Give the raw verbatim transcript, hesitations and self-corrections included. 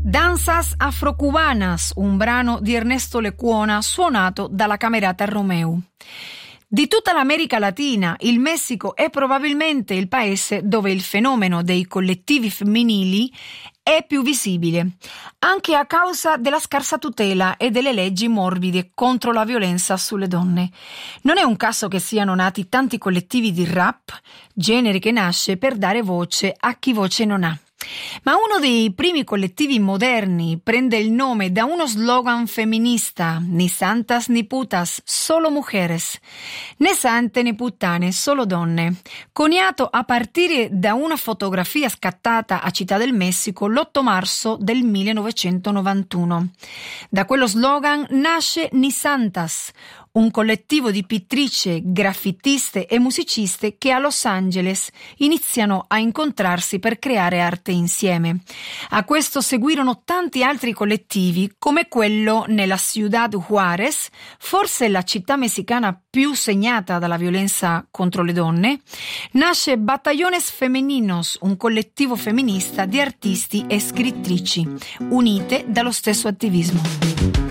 Danzas afrocubanas, un brano di Ernesto Lecuona suonato dalla Camerata Romeu. Di tutta l'America Latina, il Messico è probabilmente il paese dove il fenomeno dei collettivi femminili è più visibile, anche a causa della scarsa tutela e delle leggi morbide contro la violenza sulle donne. Non è un caso che siano nati tanti collettivi di rap, genere che nasce per dare voce a chi voce non ha. Ma uno dei primi collettivi moderni prende il nome da uno slogan femminista: ni santas ni putas, solo mujeres, né sante né puttane, solo donne, coniato a partire da una fotografia scattata a Città del Messico l'otto marzo del millenovecentonovantuno. Da quello slogan nasce Ni Santas, un collettivo di pittrici, graffitiste e musiciste che a Los Angeles iniziano a incontrarsi per creare arte insieme. A questo seguirono tanti altri collettivi, come quello nella Ciudad Juárez, forse la città messicana più segnata dalla violenza contro le donne. Nasce Batallones Femeninos, un collettivo femminista di artisti e scrittrici, unite dallo stesso attivismo.